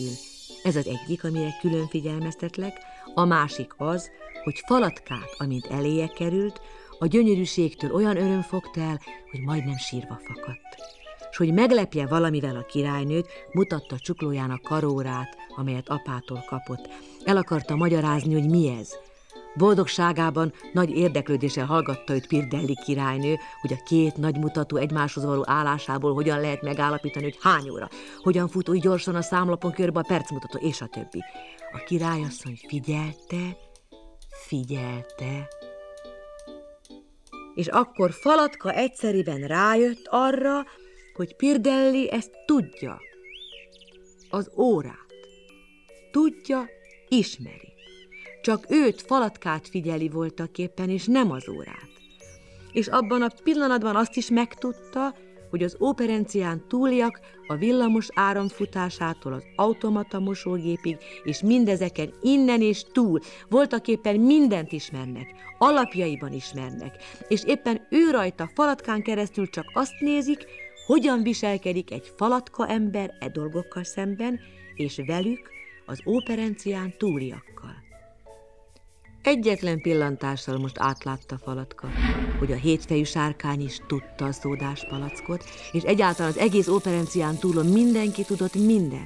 keresztül. Ez az egyik, amire külön figyelmeztetlek, a másik az, hogy Falatkát, amint eléje került, a gyönyörűségtől olyan öröm fogta el, hogy majdnem sírva fakadt. S hogy meglepje valamivel a királynőt, mutatta csuklójának karórát, amelyet apától kapott. El akarta magyarázni, hogy mi ez. Boldogságában nagy érdeklődéssel hallgatta őt Pirdelli királynő, hogy a két nagymutató egymáshoz való állásából hogyan lehet megállapítani, hogy hány óra, hogyan fut úgy gyorsan a számlapon körbe a percmutató, és a többi. A királyasszony figyelte, és akkor Falatka egyszeriben rájött arra, hogy Pirdelli ezt tudja, az órát. Tudja, ismeri. Csak őt, Falatkát figyeli voltaképpen, és nem az órát. És abban a pillanatban azt is megtudta, hogy az operencián túliak a villamos áramfutásától az automata mosógépig, és mindezeken innen és túl voltaképpen mindent ismernek, alapjaiban ismernek, és éppen ő rajta Falatkán keresztül csak azt nézik, hogyan viselkedik egy Falatka ember e dolgokkal szemben, és velük, az operencián túliakkal. Egyetlen pillantással most átlátta Falatka, hogy a hétfejű sárkány is tudta a szódáspalackot, és egyáltalán az egész operencián túlon mindenki tudott minden.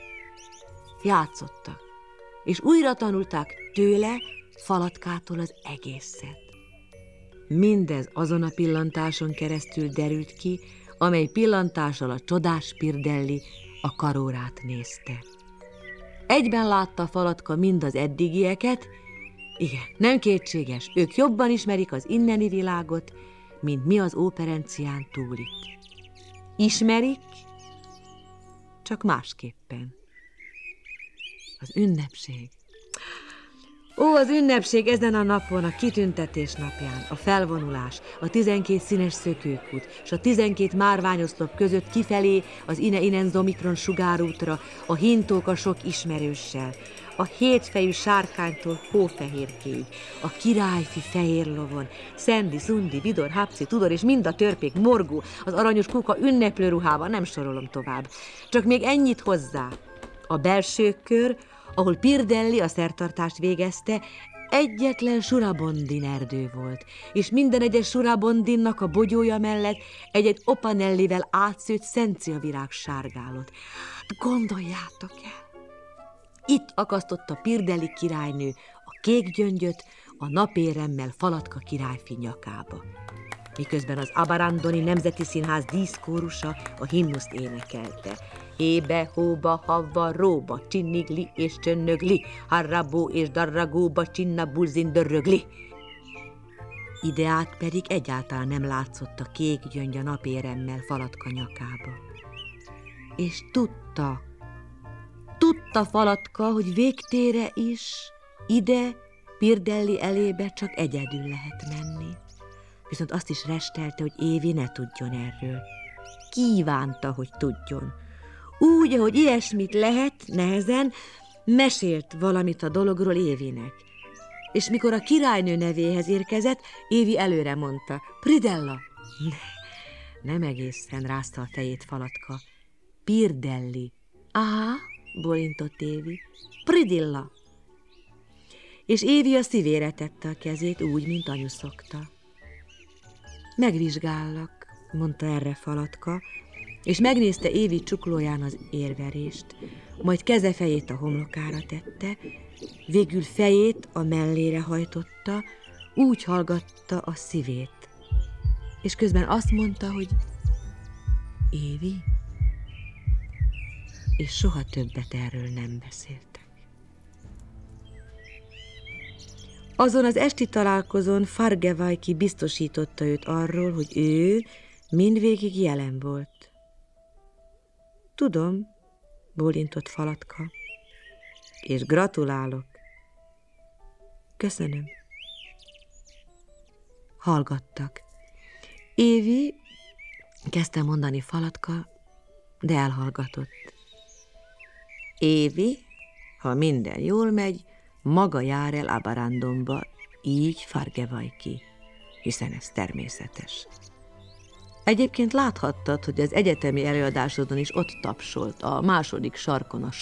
Játszottak, és újra tanulták tőle, Falatkától az egészet. Mindez azon a pillantáson keresztül derült ki, amely pillantással a csodás Pirdelli a karórát nézte. Egyben látta Falatka mind az eddigieket. Igen, nem kétséges, ők jobban ismerik az inneni világot, mint mi az operencián túlit. Ismerik, csak másképpen. Az ünnepség. Ó, az ünnepség ezen a napon, a kitüntetés napján, a felvonulás, a 12 színes szökőkút, és a 12 márványoszlop között kifelé az Ine-Inen-Zomikron sugárútra, a hintók a sok ismerőssel, a hétfejű sárkánytól Hófehérkéig, a királyfi fehér lovon, Szendi, Szundi, Vidor, Hapsi, Tudor és mind a törpék, Morgó, az aranyos kuka ünneplő ruhában, nem sorolom tovább. Csak még ennyit hozzá. A belső kör, ahol Pirdelli a szertartást végezte, egyetlen surabondin erdő volt, és minden egyes surabondinnak a bogyója mellett egy-egy opanellivel átszőtt szenciavirág sárgálott. Gondoljátok el! Itt akasztotta Pirdelli királynő a kék gyöngyöt a napéremmel Falatka királyfi nyakába, miközben az Abarandoni Nemzeti Színház díszkórusa a himnuszt énekelte. Hébe, hóba, havva, róba, csinnigli és csönnögli, harrabó és darragóba, csinna, bulzin, dörrögli. Ideát pedig egyáltalán nem látszott a kék gyöngy a napéremmel Falatka nyakába. És tudta Falatka, hogy végtére is ide, Pirdelli elébe csak egyedül lehet menni. Viszont azt is restelte, hogy Évi ne tudjon erről. Kívánta, hogy tudjon. Úgy, ahogy ilyesmit lehet, nehezen, mesélt valamit a dologról Évinek. És mikor a királynő nevéhez érkezett, Évi előre mondta: Pridella! Nem egészen, rázta a fejét Falatka. Pirdelli. Aha, bólintott Évi. Pridilla. És Évi a szívére tette a kezét úgy, mint anyu szokta. Megvizsgállak, mondta erre Falatka, és megnézte Évi csuklóján az érverést, majd keze fejét a homlokára tette, végül fejét a mellére hajtotta, úgy hallgatta a szívét, és közben azt mondta, hogy Évi, és soha többet erről nem beszéltek. Azon az esti találkozón Fargevajki biztosította őt arról, hogy ő mindvégig jelen volt. Tudom, bólintott Falatka, és gratulálok. Köszönöm. Hallgattak. Évi, kezdte mondani Falatka, de elhallgatott. Évi, ha minden jól megy, maga jár el Abarandonba, így Fargevajki, hiszen ez természetes. Egyébként láthattad, hogy az egyetemi előadásodon is ott tapsolt, a második sarkon a